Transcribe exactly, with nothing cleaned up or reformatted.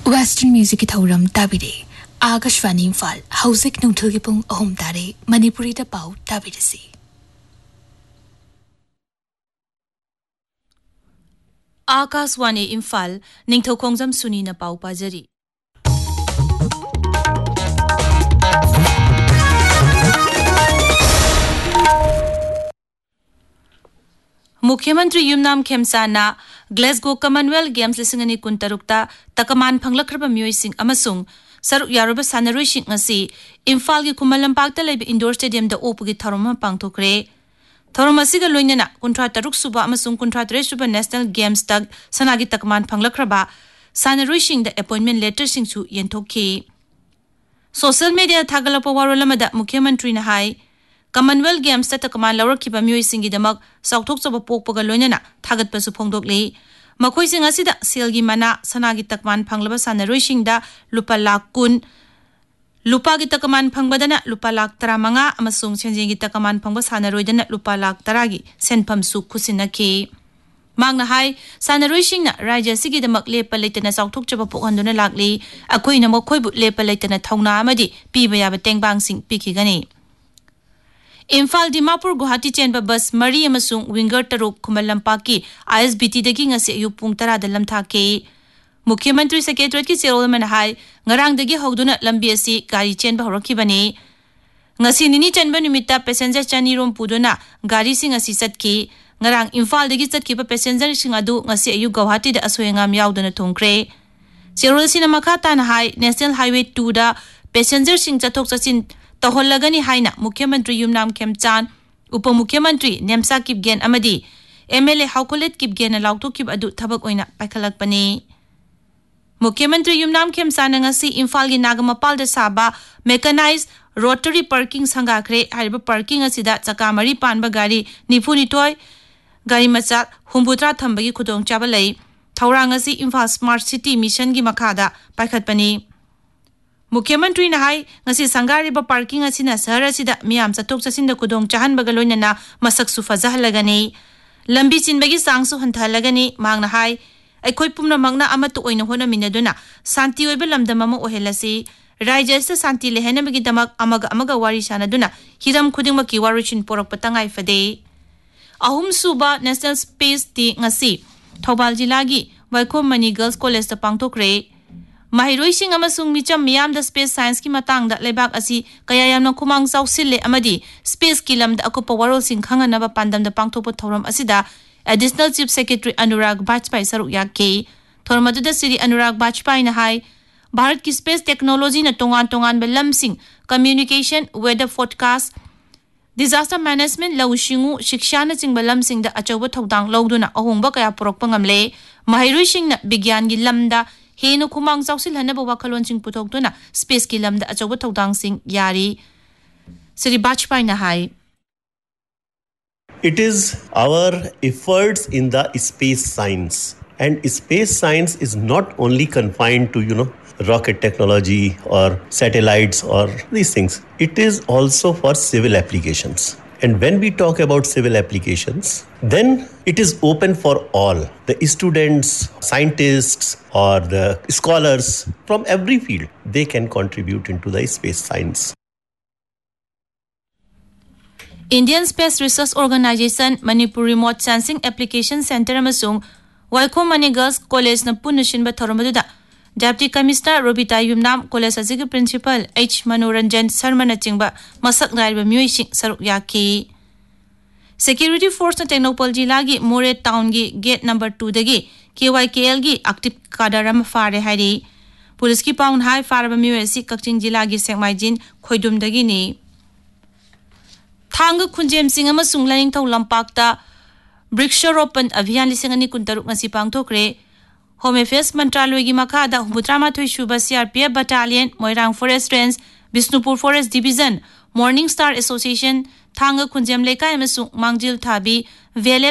Western Music ki thauram tabire Akashvani Imphal Hauzik Nungthul ki pung ahum tare Manipuri da pau tabire si Akashvani Imphal Ningthau Khongjam Suni na pau pajari मुख्यमंत्री Yumnam खेमसाना Glasgow Commonwealth games लिसिंगनी कुंतरुक्ता तकमान फंगलखरबा म्योइसिंग अमसुंग सरुक यारुबा सानरुइसिंग ngasi Imphal की कुमलंपाक्ता लेबि indoor stadium दा ओपुगी थरोम पांगथोखरे थरोम असिगा लोइनना कुंट्रा तरुक सुबा अमसुंग कुंट्रा त्रे सुबा national games तक सनागी तकमान फंगलखरबा सानरुइसिंग दा अपॉइंटमेंट लेटर सिंगसु येंथोखी सोशल मीडिया थागलपा वारोलमदा मुख्यमंत्री ना हाई कॉमनवेल्थ गेम्स तक कमान लौरखिबा म्योइसिंगी दमक सौथोकचबा पोकपगा लोइनना थागतपसु फोंदोकले मखोइसिंग असिदा सेलगी मना सनागी तकमान फंगलबा सानरोइसिंगदा लुपा लाख कुन लुपागी तकमान फंगबदना लुपा लाख तरामंगा अमसुंग सेंजेगी तकमान फंगबा सानरोइदना लुपा लाख तरागी सेनफमसु खुसिनखि मांगना हाई सानरोइसिंगना राज्य सिगी दमक लेपा लेतना सौथोकचबा पोकहंदुना लागली अखोइना मखोइबु लेपा लेतना थौना अमदि पीबा याबा तेंगबांगसिंग पिखिगनी इम्फाल दिमापुर गुवाहाटी चेंबा बस मरी अमसुंग winger तरुक Khuman लंपाकी ISBT दगी ngasi ayuk pung tara da lamthake मुख्यमंत्री सेक्रेटरीट की चेरोल मन high ngarang dagi hogduna lambi asi gari chenba horokhibani ngasi nini chanba numita passenger chani rom puduna gari sing asi satki ngarang imphal dagi chatkhiba passenger sing adu ngasi ayuk guwahati da asoyangam yauduna thongkre चेरोल सिना makha tan hai national highway two da passenger sing chathok chachin तहोलगनी हाइना मुख्यमंत्री युमनाम खेमचान उप मुख्यमंत्री नेमसा Kipgen अमदी MLA हाउकोलेट Kipgen लाउतो किप अदु थबक ओइना पाइखलकपनी मुख्यमंत्री Yumnam खेमचान ngasi Imphal गी नागमपाल दे साबा mechanise rotary parking संगाखरे हाइबा parking असिदा चका मरी पानबा गाड़ी निफुनिटोय गाड़ी मचा हुंबुत्रा थंबगी खुदोंग चाबा लई थौरांग असि इम्फाल स्मार्ट सिटी मिशन गी मखादा पाइखतपनी मुख्यमंत्री ना high ngasi sangareba parking asina sahar asida miyam chatok chasinda kudong chahan baga loinana masak su fajahalagani lambi chinbagi sangsu hanthalagani mangna hai aikoi pumna mangna amatu oina hona minaduna santi oiba lamdam ama ohelasi rajya sa santi lehena bagi damak amaga amaga wari sanaduna hiram khudingma ki warishin porak patangai fade ahum suba national space ti ngasi thobal jilagi waikhom mani girls college ta pangthokre Mahiroising amasung micham miyam da space science ki matang da lebak asi kaya yamna khumang chawsille amadi space kilam da akopa warol sing khanga na ba pandam da pangthopa thoram asida additional chief secretary Anurag Bajpai saruk yakke thormadu da Sri Anurag Bajpai na hai Bharat ki space technology na tongan tongan ba lamsing communication weather forecast disaster management laushingu shiksha na chingba lamsing da achoba thodang lawduna ahongba kaya porokpa ngamle Mahiroising na bigyan gi lamda हेनो खुमांग चौसिल हनब वाखलोन सिंग पुथोक्तुना space की lambda अचौब थौदांग सिंग यारी श्री बाजपेयी ना high It is our efforts in the space science, and space science is not only confined to, you know, rocket technology or satellites or these things. It is also for civil applications. And when we talk about civil applications, then it is open for all. The students, scientists, or the scholars from every field, they can contribute into the space science. Indian Space Research Organization Manipur Remote Sensing Application Center amasung Waikhom Mani Girls College na punushin ba thoromaduda Deputy Commissioner Robita Yumnam College asigi Principal H Manoranjan Sharma na chingba masak ngai myoising saruk yaki Security Force na Technopol jilagi More Town gi gate number two dagi K Y K L gi active kadaram fare hairi Police ki paun hai faraba myoisi Kakching jilagi Sengmaijin khoidum dagi ni Thang khunjem sing amasung laning thau lampakta Briksharopan Abhiyan lising ani kuntaruk ngasi pangthokre Home Affairs Mantraloy gi makhada Humbutrama thoi shuba C R P F Battalion Moirang Forest Range Bisnupur Forest Division Morning Star Association Thanga Khunjem Lekai amasung Mangjil Thabi Vele